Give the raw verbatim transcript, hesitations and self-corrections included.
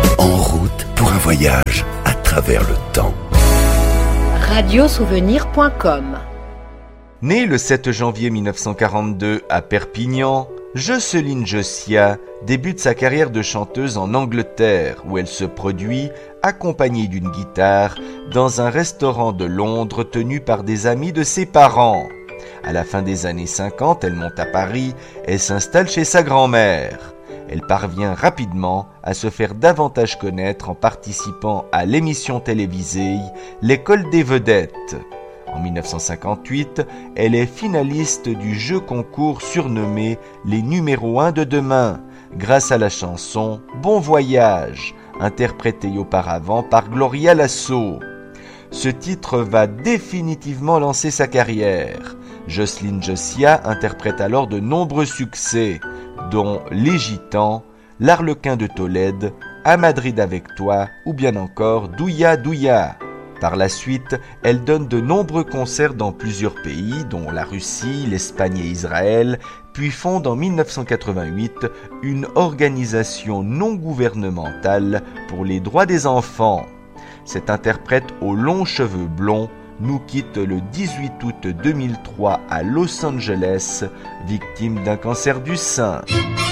En route pour un voyage à travers le temps. radio souvenir point com. Née le sept janvier mille neuf cent quarante-deux à Perpignan, Jocelyne Josiah débute sa carrière de chanteuse en Angleterre, où elle se produit, accompagnée d'une guitare, dans un restaurant de Londres tenu par des amis de ses parents. À la fin des années cinquante, elle monte à Paris et s'installe chez sa grand-mère. Elle parvient rapidement à se faire davantage connaître en participant à l'émission télévisée L'école des vedettes. En mille neuf cent cinquante-huit, elle est finaliste du jeu concours surnommé Les numéros un de demain, grâce à la chanson Bon voyage, interprétée auparavant par Gloria Lasso. Ce titre va définitivement lancer sa carrière. Jocelyne Josiah interprète alors de nombreux succès, dont Les Gitans, L'Arlequin de Tolède, À Madrid avec toi ou bien encore Douya Douya. Par la suite, elle donne de nombreux concerts dans plusieurs pays, dont la Russie, l'Espagne et Israël, puis fonde en mille neuf cent quatre-vingt-huit une organisation non gouvernementale pour les droits des enfants. Cette interprète aux longs cheveux blonds nous quitte le dix-huit août deux mille trois à Los Angeles, victime d'un cancer du sein.